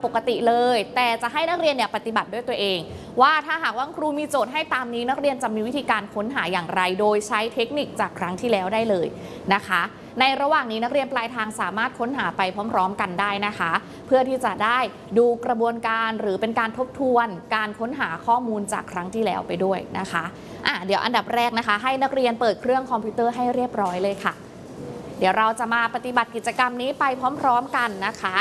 ปกติเลยแต่จะให้นักเรียนเนี่ยปฏิบัติด้วยตัวเองว่าถ้าหากว่าครูมีโจทย์ให้ตามนี้นักเรียนจะมีวิธีการค้นหาอย่างไรโดยใช้เทคนิคจากครั้งที่แล้วได้เลยนะคะในระหว่างนี้นักเรียนปลายทางสามารถค้นหาไปพร้อมๆกันได้นะคะเพื่อที่จะได้ดูกระบวนการหรือเป็นการทบทวนการค้นหาข้อมูลจากครั้งที่แล้วไปด้วยนะคะเดี๋ยวอันดับแรกนะคะให้นักเรียนเปิดเครื่องคอมพิวเตอร์ให้เรียบร้อยเลยค่ะเดี๋ยวเราจะมาปฏิบัติกิจกรรมนี้ไปพร้อมๆกันนะคะ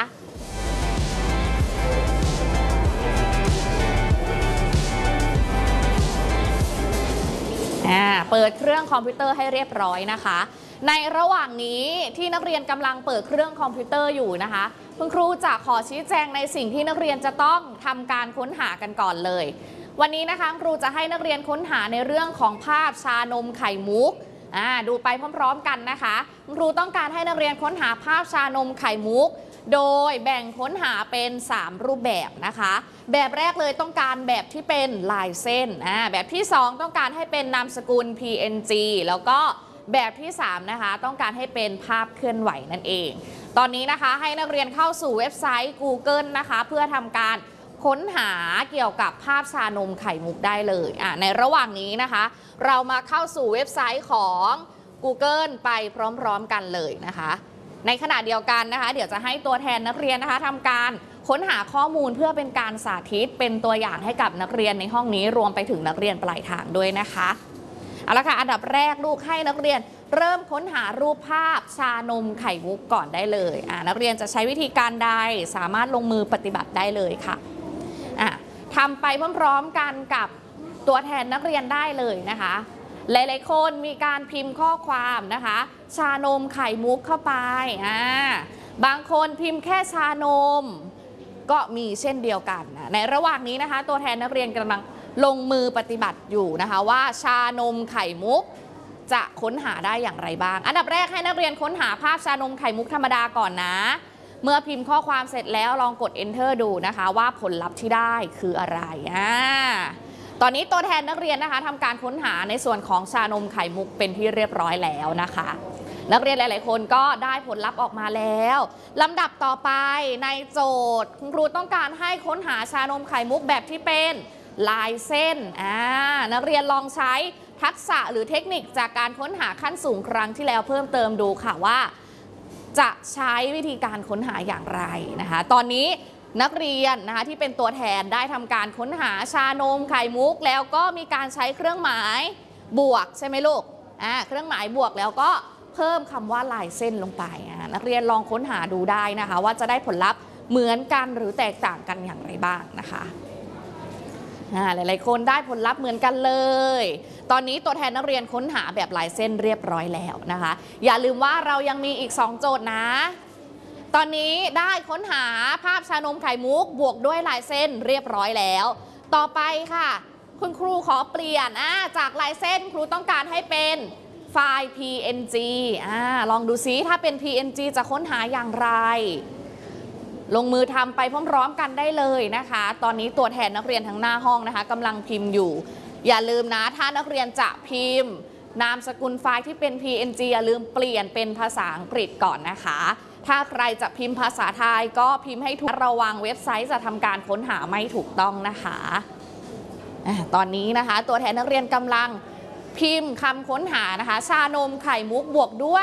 เปิดเครื่องคอมพิวเตอร์ให้เรียบร้อยนะคะในระหว่างนี้ที่นักเรียนกำลังเปิดเครื่องคอมพิวเตอร์อยู่นะคะคุณครูจะขอชี้แจงในสิ่งที่นักเรียนจะต้องทำการค้นหากันก่อนเลยวันนี้นะคะครูจะให้นักเรียนค้นหาในเรื่องของภาพชานมไข่มุกดูไปพร้อมๆกันนะคะคุณครูต้องการให้นักเรียนค้นหาภาพชานมไข่มุกโดยแบ่งค้นหาเป็น3รูปแบบนะคะแบบแรกเลยต้องการแบบที่เป็นลายเส้นแบบที่2ต้องการให้เป็นนามสกุล PNG แล้วก็แบบที่3นะคะต้องการให้เป็นภาพเคลื่อนไหวนั่นเองตอนนี้นะคะให้นักเรียนเข้าสู่เว็บไซต์ Google นะคะเพื่อทำการค้นหาเกี่ยวกับภาพชานมไข่มุกได้เลยในระหว่างนี้นะคะเรามาเข้าสู่เว็บไซต์ของ Google ไปพร้อมๆกันเลยนะคะในขณะเดียวกันนะคะเดี๋ยวจะให้ตัวแทนนักเรียนนะคะทำการค้นหาข้อมูลเพื่อเป็นการสาธิตเป็นตัวอย่างให้กับนักเรียนในห้องนี้รวมไปถึงนักเรียนปลายทางด้วยนะคะเอาละค่ะอันดับแรกลูกให้นักเรียนเริ่มค้นหารูปภาพชานมไข่มุกก่อนได้เลยนักเรียนจะใช้วิธีการใดสามารถลงมือปฏิบัติได้เลยค่ะทำไปพร้อมๆกันกับตัวแทนนักเรียนได้เลยนะคะหลายๆคนมีการพิมพ์ข้อความนะคะชานมไข่มุกเข้าไปบางคนพิมพ์แค่ชานมก็มีเช่นเดียวกันในระหว่างนี้นะคะตัวแทนนักเรียนกำลังลงมือปฏิบัติอยู่นะคะว่าชานมไข่มุกจะค้นหาได้อย่างไรบ้างอันดับแรกให้นักเรียนค้นหาภาพชานมไข่มุกธรรมดาก่อนนะเมื่อพิมพ์ข้อความเสร็จแล้วลองกด Enter ดูนะคะว่าผลลัพธ์ที่ได้คืออะไรตอนนี้ตัวแทนนักเรียนนะคะทำการค้นหาในส่วนของชานมไข่มุกเป็นที่เรียบร้อยแล้วนะคะนักเรียนหลายๆคนก็ได้ผลลัพธ์ออกมาแล้วลำดับต่อไปในโจทย์คุณครูต้องการให้ค้นหาชานมไข่มุกแบบที่เป็นลายเส้นนักเรียนลองใช้ทักษะหรือเทคนิคจากการค้นหาขั้นสูงครั้งที่แล้วเพิ่มเติมดูค่ะว่าจะใช้วิธีการค้นหาอย่างไรนะคะตอนนี้นักเรียนนะคะที่เป็นตัวแทนได้ทำการค้นหาชานมไข่มุกแล้วก็มีการใช้เครื่องหมายบวกใช่ไหมลูกเครื่องหมายบวกแล้วก็เพิ่มคำว่าลายเส้นลงไปนักเรียนลองค้นหาดูได้นะคะว่าจะได้ผลลัพธ์เหมือนกันหรือแตกต่างกันอย่างไรบ้างนะคะหลายๆคนได้ผลลัพธ์เหมือนกันเลยตอนนี้ตัวแทนนักเรียนค้นหาแบบลายเส้นเรียบร้อยแล้วนะคะอย่าลืมว่าเรายังมีอีก2โจทย์นะตอนนี้ได้ค้นหาภาพชานมไข่มุกบวกด้วยลายเส้นเรียบร้อยแล้วต่อไปค่ะคุณครูขอเปลี่ยนจากลายเส้นครูต้องการให้เป็นไฟล์ PNG ลองดูซิถ้าเป็น PNG จะค้นหาอย่างไรลงมือทำไปพร้อมๆกันได้เลยนะคะตอนนี้ตัวแทนนักเรียนทั้งหน้าห้องนะคะกำลังพิมพ์อยู่อย่าลืมนะถ้านักเรียนจะพิมพ์นามสกุลไฟล์ที่เป็น PNG อย่าลืมเปลี่ยนเป็นภาษาอังกฤษก่อนนะคะถ้าใครจะพิมพ์ภาษาไทยก็พิมพ์ให้ถูกระวังเว็บไซต์จะทำการค้นหาไม่ถูกต้องนะคะตอนนี้นะคะตัวแทนนักเรียนกำลังพิมพ์คำค้นหานะคะชานมไข่มุกบวกด้วย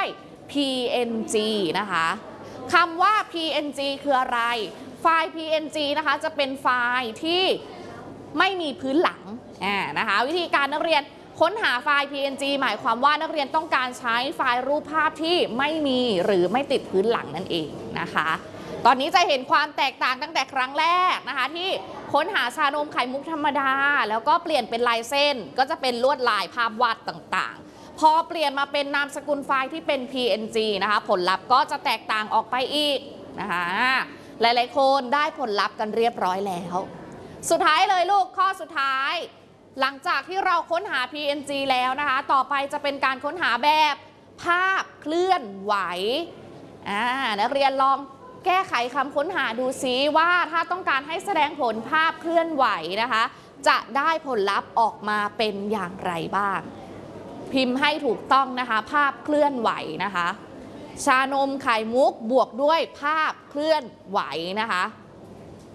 PNG นะคะคำว่า PNG คืออะไรไฟล์ PNG นะคะจะเป็นไฟล์ที่ไม่มีพื้นหลังนะคะวิธีการนักเรียนค้นหาไฟล์ PNG หมายความว่านักเรียนต้องการใช้ไฟล์รูปภาพที่ไม่มีหรือไม่ติดพื้นหลังนั่นเองนะคะตอนนี้จะเห็นความแตกต่างตั้งแต่ครั้งแรกนะคะที่ค้นหาชานมไข่มุกธรรมดาแล้วก็เปลี่ยนเป็นลายเส้นก็จะเป็นลวดลายภาพวาดต่างๆพอเปลี่ยนมาเป็นนามสกุลไฟล์ที่เป็น PNG นะคะผลลัพธ์ก็จะแตกต่างออกไปอีกนะคะหลายๆคนได้ผลลัพธ์กันเรียบร้อยแล้วสุดท้ายเลยลูกข้อสุดท้ายหลังจากที่เราค้นหา PNG แล้วนะคะต่อไปจะเป็นการค้นหาแบบภาพเคลื่อนไหวนักเรียนลองแก้ไขคำค้นหาดูซิว่าถ้าต้องการให้แสดงผลภาพเคลื่อนไหวนะคะจะได้ผลลัพธ์ออกมาเป็นอย่างไรบ้างพิมพ์ให้ถูกต้องนะคะภาพเคลื่อนไหวนะคะชานมไข่มุกบวกด้วยภาพเคลื่อนไหวนะคะ